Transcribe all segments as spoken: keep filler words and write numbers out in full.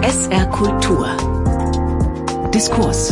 S R Kultur. Diskurs.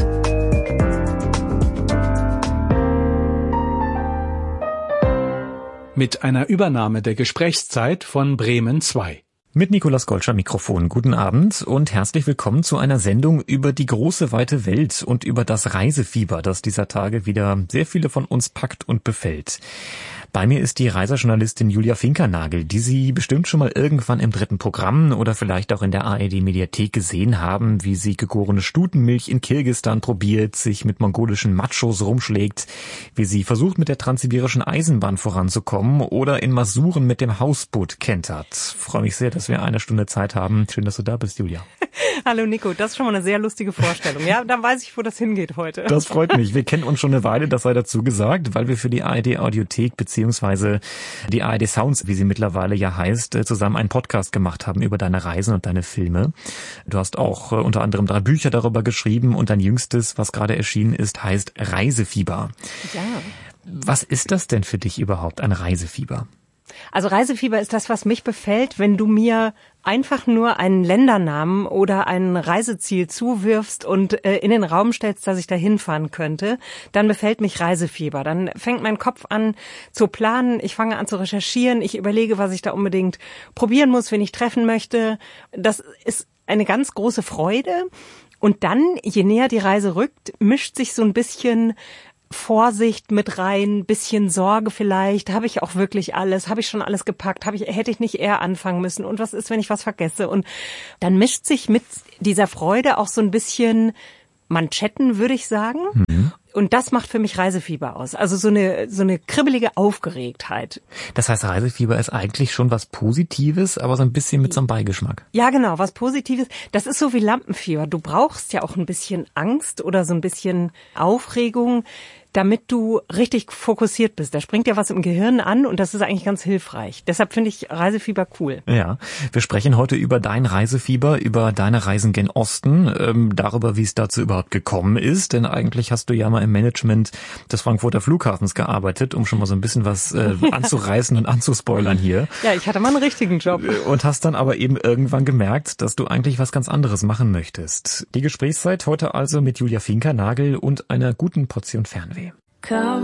Mit einer Übernahme der Gesprächszeit von Bremen zwei. Mit Nikolaus Golscher Mikrofon. Guten Abend und herzlich willkommen zu einer Sendung über die große weite Welt und über das Reisefieber, das dieser Tage wieder sehr viele von uns packt und befällt. Bei mir ist die Reisejournalistin Julia Finkernagel, die Sie bestimmt schon mal irgendwann im dritten Programm oder vielleicht auch in der A R D-Mediathek gesehen haben, wie sie gegorene Stutenmilch in Kirgisistan probiert, sich mit mongolischen Machos rumschlägt, wie sie versucht, mit der transsibirischen Eisenbahn voranzukommen oder in Masuren mit dem Hausboot kentert. Ich freue mich sehr, dass wir eine Stunde Zeit haben. Schön, dass du da bist, Julia. Hallo Nico, das ist schon mal eine sehr lustige Vorstellung. Ja, dann weiß ich, wo das hingeht heute. Das freut mich. Wir kennen uns schon eine Weile, das sei dazu gesagt, weil wir für die A R D-Audiothek beziehungsweise die A R D Sounds, wie sie mittlerweile ja heißt, zusammen einen Podcast gemacht haben über deine Reisen und deine Filme. Du hast auch unter anderem drei Bücher darüber geschrieben und dein jüngstes, was gerade erschienen ist, heißt Reisefieber. Ja. Was ist das denn für dich überhaupt, ein Reisefieber? Also Reisefieber ist das, was mich befällt, wenn du mir einfach nur einen Ländernamen oder ein Reiseziel zuwirfst und äh, in den Raum stellst, dass ich da hinfahren könnte, dann befällt mich Reisefieber. Dann fängt mein Kopf an zu planen, ich fange an zu recherchieren, ich überlege, was ich da unbedingt probieren muss, wen ich treffen möchte. Das ist eine ganz große Freude. Und dann, je näher die Reise rückt, mischt sich so ein bisschen Vorsicht mit rein, bisschen Sorge vielleicht. Habe ich auch wirklich alles? Habe ich schon alles gepackt? Habe ich, hätte ich nicht eher anfangen müssen? Und was ist, wenn ich was vergesse? Und dann mischt sich mit dieser Freude auch so ein bisschen Manschetten, würde ich sagen. Mhm. Und das macht für mich Reisefieber aus. Also so eine so eine kribbelige Aufgeregtheit. Das heißt, Reisefieber ist eigentlich schon was Positives, aber so ein bisschen mit so einem Beigeschmack. Ja, genau, was Positives. Das ist so wie Lampenfieber. Du brauchst ja auch ein bisschen Angst oder so ein bisschen Aufregung, damit du richtig fokussiert bist. Da springt ja was im Gehirn an und das ist eigentlich ganz hilfreich. Deshalb finde ich Reisefieber cool. Ja, wir sprechen heute über dein Reisefieber, über deine Reisen gen Osten, ähm, darüber, wie es dazu überhaupt gekommen ist. Denn eigentlich hast du ja mal im Management des Frankfurter Flughafens gearbeitet, um schon mal so ein bisschen was äh, anzureißen und anzuspoilern hier. Ja, ich hatte mal einen richtigen Job. Und hast dann aber eben irgendwann gemerkt, dass du eigentlich was ganz anderes machen möchtest. Die Gesprächszeit heute also mit Julia Finkernagel und einer guten Portion Fernweh. Come